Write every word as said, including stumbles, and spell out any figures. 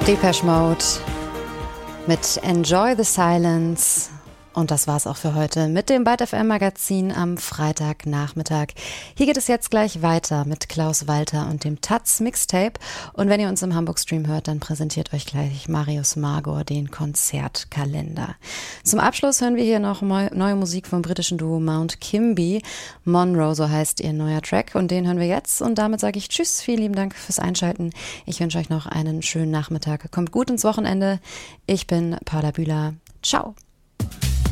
Depeche Mode mit Enjoy the Silence. Und das war's auch für heute mit dem Byte F M Magazin am Freitagnachmittag. Hier geht es jetzt gleich weiter mit Klaus Walter und dem Taz Mixtape. Und wenn ihr uns im Hamburg-Stream hört, dann präsentiert euch gleich Marius Magor den Konzertkalender. Zum Abschluss hören wir hier noch neue Musik vom britischen Duo Mount Kimby. Monroe, so heißt ihr neuer Track. Und den hören wir jetzt. Und damit sage ich Tschüss, vielen lieben Dank fürs Einschalten. Ich wünsche euch noch einen schönen Nachmittag. Kommt gut ins Wochenende. Ich bin Paula Bühler. Ciao.